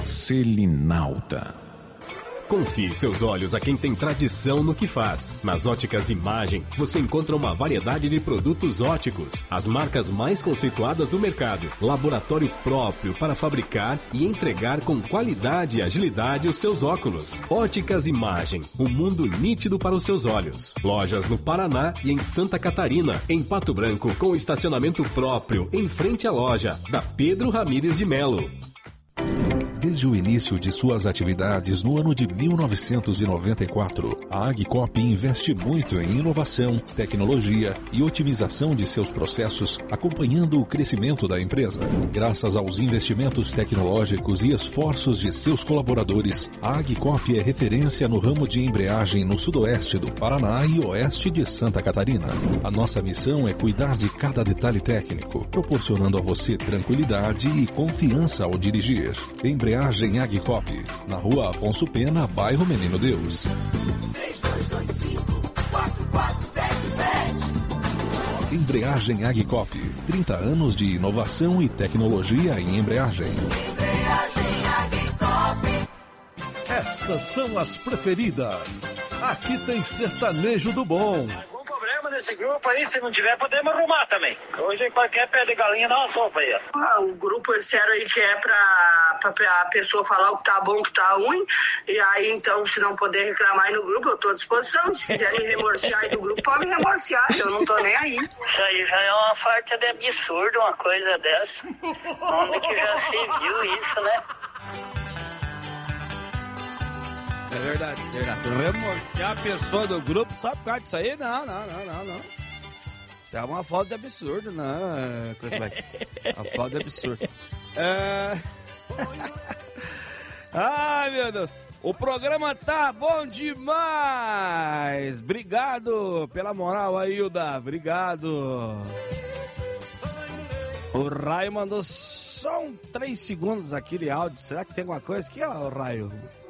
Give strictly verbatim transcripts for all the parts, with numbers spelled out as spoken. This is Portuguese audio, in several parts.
Selinalta. Confie seus olhos a quem tem tradição no que faz. Nas Óticas Imagem, você encontra uma variedade de produtos óticos, as marcas mais conceituadas do mercado, laboratório próprio para fabricar e entregar com qualidade e agilidade os seus óculos. Óticas Imagem, um mundo nítido para os seus olhos. Lojas no Paraná e em Santa Catarina, em Pato Branco, com estacionamento próprio em frente à loja da Pedro Ramires de Melo. Desde o início de suas atividades no ano de mil novecentos e noventa e quatro, a Agcop investe muito em inovação, tecnologia e otimização de seus processos, acompanhando o crescimento da empresa. Graças aos investimentos tecnológicos e esforços de seus colaboradores, a Agcop é referência no ramo de embreagem no sudoeste do Paraná e oeste de Santa Catarina. A nossa missão é cuidar de cada detalhe técnico, proporcionando a você tranquilidade e confiança ao dirigir. Embreagem Agcop, na Rua Afonso Pena, bairro Menino Deus. três dois dois cinco, quatro quatro sete sete. Embreagem Agcop, trinta anos de inovação e tecnologia em embreagem. Embreagem Agcop. Essas são as preferidas. Aqui tem sertanejo do bom. Esse grupo aí, se não tiver, podemos arrumar também. Hoje qualquer pé de galinha dá uma sopa aí. Ah, o grupo disseram aí que é pra, pra, pra a pessoa falar o que tá bom, o que tá ruim. E aí, então, se não puder reclamar aí no grupo, eu tô à disposição. Se quiser me remorciar aí do grupo, pode me remorciar. Eu não tô nem aí. Isso aí já é uma farta de absurdo, uma coisa dessa. Onde que já se viu isso, né? É verdade, é verdade. Remorciar a pessoa do grupo só por causa disso aí? Não, não, não, não, não. Isso é uma falta de absurdo, não, Chris Black. Uma falta de absurdo. É... Ai, meu Deus. O programa tá bom demais. Obrigado pela moral aí, Hilda. Obrigado. O Raio mandou só um três segundos aqui de áudio. Será que tem alguma coisa aqui, ó, o Raio?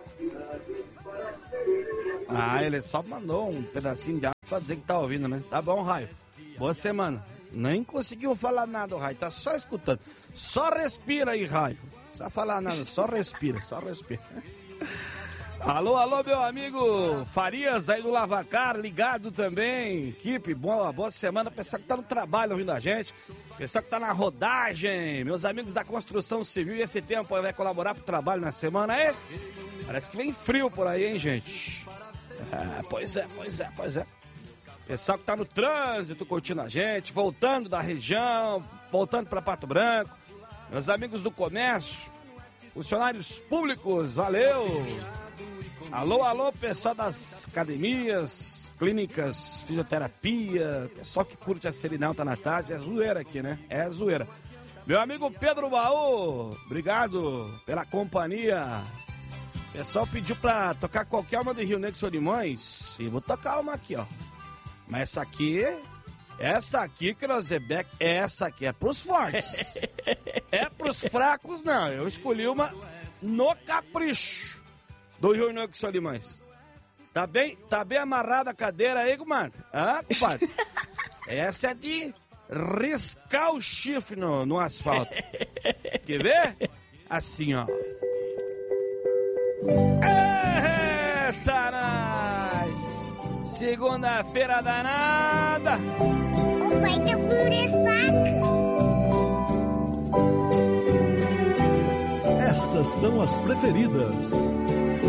Ah, ele só mandou um pedacinho de áudio pra dizer que tá ouvindo, né? Tá bom, Raio. Boa semana. Nem conseguiu falar nada, o Raio. Tá só escutando. Só respira aí, Raio. Não precisa falar nada, só respira, só respira. Alô, alô, meu amigo Farias aí do Lavacar, ligado também. Equipe, boa, boa semana. Pessoal que tá no trabalho ouvindo a gente. Pessoal que tá na rodagem. Meus amigos da construção civil, e esse tempo vai colaborar pro trabalho na semana aí. Parece que vem frio por aí, hein, gente? É, pois é, pois é, pois é. Pessoal que tá no trânsito curtindo a gente, voltando da região, voltando para Pato Branco. Meus amigos do comércio, funcionários públicos, valeu! Alô, alô, pessoal das academias, clínicas, fisioterapia, pessoal que curte a Selinalta na tarde, é zoeira aqui, né? É zoeira. Meu amigo Pedro Baú, obrigado pela companhia. O pessoal pediu pra tocar qualquer uma do Rio Negro Solimões. E vou tocar uma aqui, ó. Mas essa aqui, essa aqui, Cruzebeck, essa aqui é pros fortes. É pros fracos, não. Eu escolhi uma no capricho do Rio Negro Solimões. Tá bem, tá bem amarrada a cadeira aí, compadre? Ah, compadre? Essa é de riscar o chifre no, no asfalto. Quer ver? Assim, ó. Eita, nós! Segunda-feira danada! Vai ter ressaca! Essas são as preferidas.